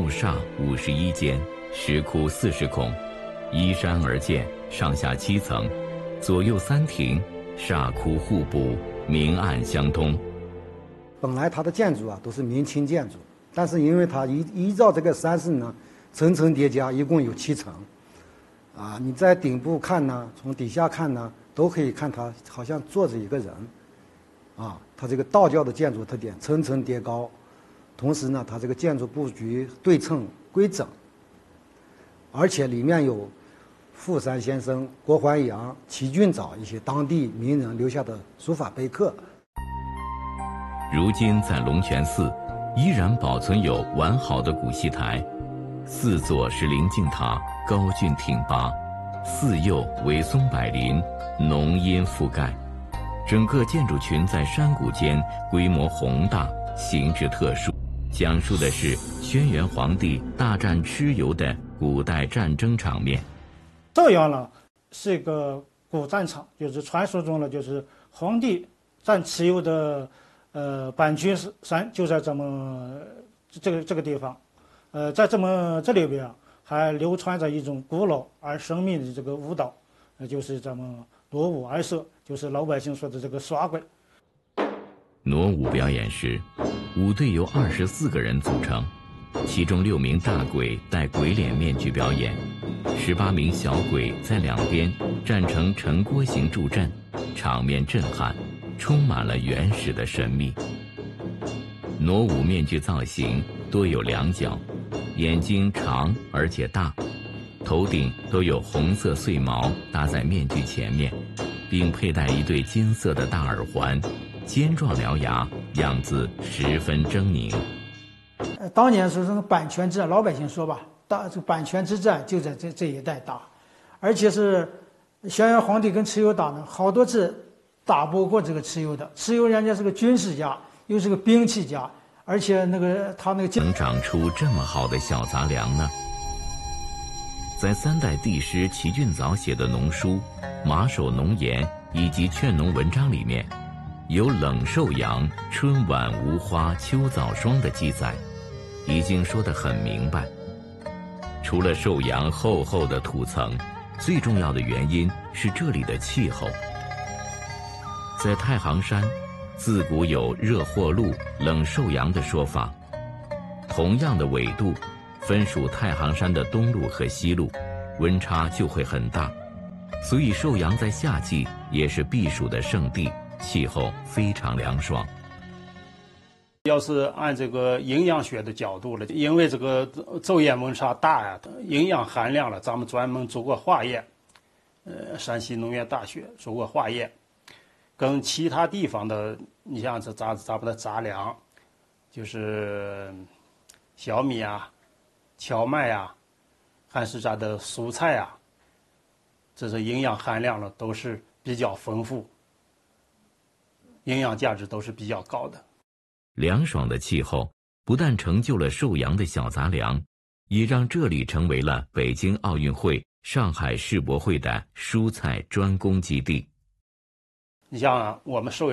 木栅51间，石窟40孔，依山而建，上下7层，左右3亭，煞窟互补，明暗相通。 本来它的建筑都是明清建筑，但是因为它依照这个山势呢，层层叠加，一共有7层。你在顶部看呢，从底下看呢，都可以看它好像坐着一个人。它这个道教的建筑特点，层层叠高，同时呢，它这个建筑布局对称规整，而且里面有富山先生、郭淮阳、齐俊藻一些当地名人留下的书法碑刻。 如今在龙泉寺，依然保存有完好的古戏台，4座是灵镜塔，高峻挺拔，4右为松柏林，浓荫覆盖。整个建筑群在山谷间，规模宏大，形制特殊，讲述的是轩辕皇帝大战蚩尤的古代战争场面。 寿阳呢是一个古战场，就是传说中的就是皇帝战蚩尤的阪群山就在这个地方，在这里边还流传着一种古老而神秘的这个舞蹈，就是咱们傩舞二社，就是老百姓说的这个耍鬼。 傩舞表演时，舞队由24个人组成，其中6名大鬼戴鬼脸面具表演，18名小鬼在两边站成城郭形柱阵，场面震撼，充满了原始的神秘。傩舞面具造型多有2角，眼睛长而且大，头顶都有红色碎毛搭在面具前面，并佩戴一对金色的大耳环，尖状獠牙，样子十分狰狞。 当年是这个阪泉之战，老百姓说吧，这个阪泉之战就在这一带打，而且是轩辕皇帝跟蚩尤打呢，好多次打不过这个蚩尤的。蚩尤人家是个军事家，又是个兵器家，而且他能长出这么好的小杂粮呢？在3代帝师齐俊藻写的农书《马首农言》以及劝农文章里面，有冷寿阳春晚无花秋早霜的记载，已经说得很明白。除了寿阳厚厚的土层，最重要的原因是这里的气候。在太行山，自古有热或露、冷寿阳的说法。同样的纬度，分属太行山的东路和西路，温差就会很大，所以寿阳在夏季也是避暑的圣地，气候非常凉爽。 要是按这个营养学的角度了，因为这个昼夜温差大呀，营养含量了，咱们专门做过化验，山西农业大学做过化验，跟其他地方的，你像咱们的杂粮，就是小米啊、荞麦啊，还是咱的蔬菜啊，这是营养含量了都是比较丰富，营养价值都是比较高的。 凉爽的气候不但成就了寿阳的小杂粮，也让这里成为了北京奥运会、上海世博会的蔬菜专供基地。 你像我们寿阳